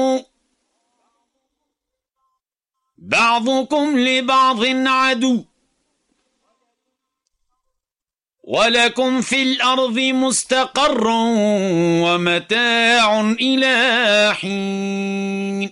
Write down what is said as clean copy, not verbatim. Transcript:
بعضكم لبعض عدو ولكم في الأرض مستقر ومتاع إلى حين